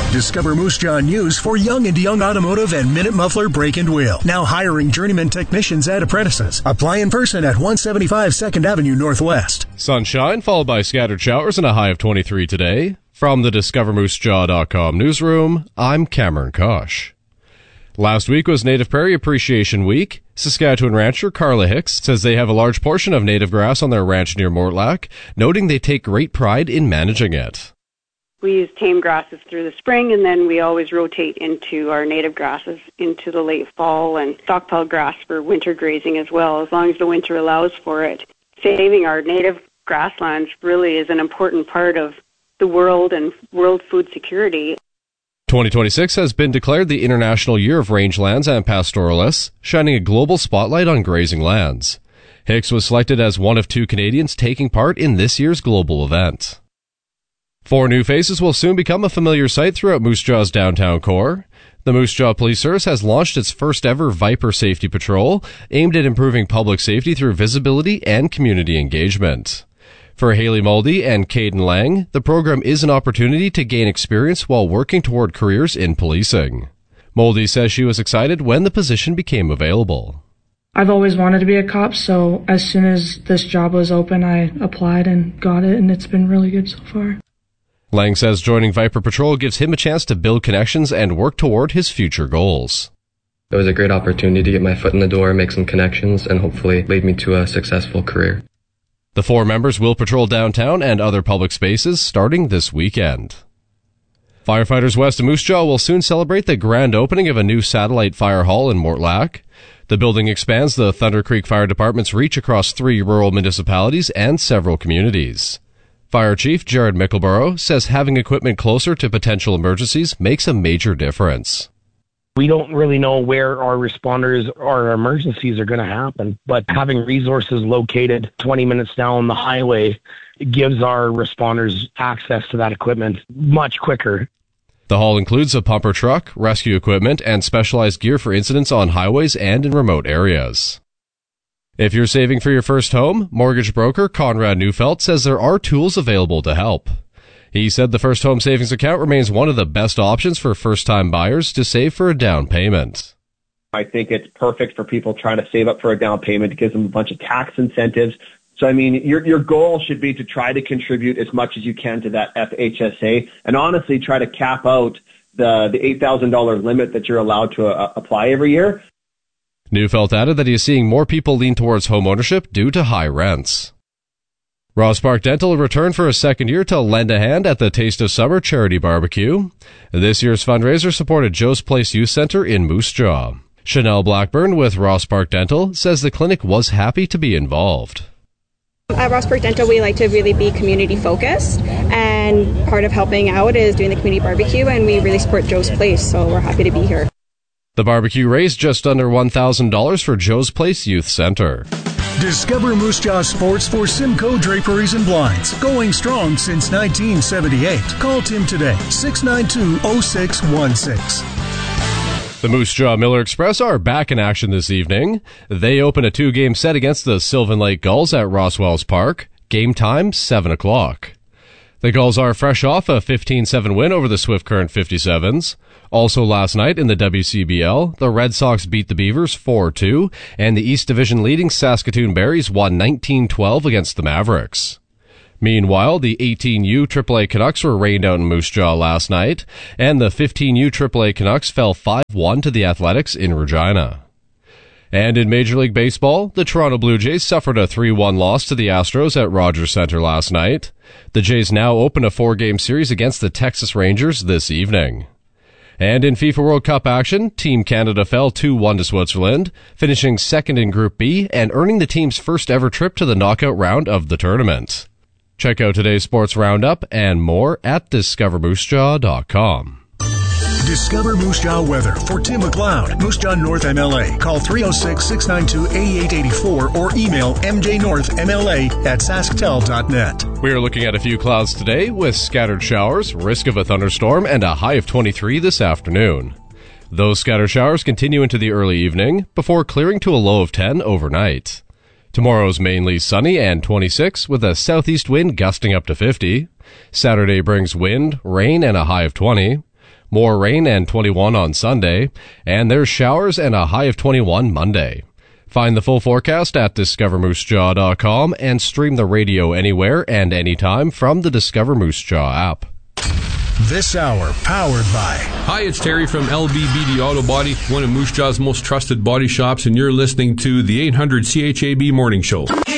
Discover Moose Jaw News for Young and Young Automotive and Minute Muffler Brake and Wheel. Now hiring journeyman technicians and apprentices. Apply in person at 175 2nd Avenue Northwest. Sunshine followed by scattered showers and a high of 23 today. From the DiscoverMooseJaw.com newsroom, I'm Cameron Kosh. Last week was Native Prairie Appreciation Week. Saskatchewan rancher Carla Hicks says they have a large portion of native grass on their ranch near Mortlach, noting they take great pride in managing it. We use tame grasses through the spring, and then we always rotate into our native grasses into the late fall and stockpile grass for winter grazing as well, as long as the winter allows for it. Saving our native grasslands really is an important part of the world and world food security. 2026 has been declared the International Year of Rangelands and Pastoralists, shining a global spotlight on grazing lands. Hicks was selected as one of 2 Canadians taking part in this year's global event. 4 new faces will soon become a familiar sight throughout Moose Jaw's downtown core. The Moose Jaw Police Service has launched its first ever Viper Safety Patrol, aimed at improving public safety through visibility and community engagement. For Haley Muldy and Caden Lang, the program is an opportunity to gain experience while working toward careers in policing. Muldy says she was excited when the position became available. I've always wanted to be a cop, so as soon as this job was open, I applied and got it, and it's been really good so far. Lang says joining Viper Patrol gives him a chance to build connections and work toward his future goals. It was a great opportunity to get my foot in the door, make some connections, and hopefully lead me to a successful career. The 4 members will patrol downtown and other public spaces starting this weekend. Firefighters west of Moose Jaw will soon celebrate the grand opening of a new satellite fire hall in Mortlach. The building expands the Thunder Creek Fire Department's reach across 3 rural municipalities and several communities. Fire Chief Jared Mickleborough says having equipment closer to potential emergencies makes a major difference. We don't really know where our responders or our emergencies are going to happen, but having resources located 20 minutes down the highway gives our responders access to that equipment much quicker. The hall includes a pumper truck, rescue equipment, and specialized gear for incidents on highways and in remote areas. If you're saving for your first home, mortgage broker Conrad Neufeld says there are tools available to help. He said the First Home Savings Account remains one of the best options for first-time buyers to save for a down payment. I think it's perfect for people trying to save up for a down payment. It gives them a bunch of tax incentives. So, I mean, your goal should be to try to contribute as much as you can to that FHSA and honestly try to cap out the $8,000 limit that you're allowed to apply every year. Neufeld added that he is seeing more people lean towards homeownership due to high rents. Ross Park Dental will return for a second year to lend a hand at the Taste of Summer Charity Barbecue. This year's fundraiser supported Joe's Place Youth Center in Moose Jaw. Chanel Blackburn with Ross Park Dental says the clinic was happy to be involved. At Ross Park Dental, we like to really be community focused, and part of helping out is doing the community barbecue, and we really support Joe's Place, so we're happy to be here. The barbecue raised just under $1,000 for Joe's Place Youth Center. Discover Moose Jaw Sports for Simcoe Draperies and Blinds. Going strong since 1978. Call Tim today, 692-0616. The Moose Jaw Miller Express are back in action this evening. They open a 2-game set against the Sylvan Lake Gulls at Roswells Park. Game time, 7 o'clock. The Gulls are fresh off a 15-7 win over the Swift Current 57s. Also last night in the WCBL, the Red Sox beat the Beavers 4-2, and the East Division leading Saskatoon Berries won 19-12 against the Mavericks. Meanwhile, the 18U AAA Canucks were rained out in Moose Jaw last night, and the 15U AAA Canucks fell 5-1 to the Athletics in Regina. And in Major League Baseball, the Toronto Blue Jays suffered a 3-1 loss to the Astros at Rogers Centre last night. The Jays now open a 4-game series against the Texas Rangers this evening. And in FIFA World Cup action, Team Canada fell 2-1 to Switzerland, finishing second in Group B and earning the team's first ever trip to the knockout round of the tournament. Check out today's sports roundup and more at discovermoosejaw.com. Discover Moose Jaw weather for Tim McLeod, Moose Jaw North MLA. Call 306-692-8884 or email mjnorthmla@sasktel.net. We are looking at a few clouds today with scattered showers, risk of a thunderstorm, and a high of 23 this afternoon. Those scattered showers continue into the early evening before clearing to a low of 10 overnight. Tomorrow's mainly sunny and 26 with a southeast wind gusting up to 50. Saturday brings wind, rain, and a high of 20. More rain and 21 on Sunday. And there's showers and a high of 21 Monday. Find the full forecast at discovermoosejaw.com and stream the radio anywhere and anytime from the Discover Moose Jaw app. This hour powered by... Hi, it's Terry from LBBD Auto Body, one of Moose Jaw's most trusted body shops, and you're listening to the 800 CHAB Morning Show.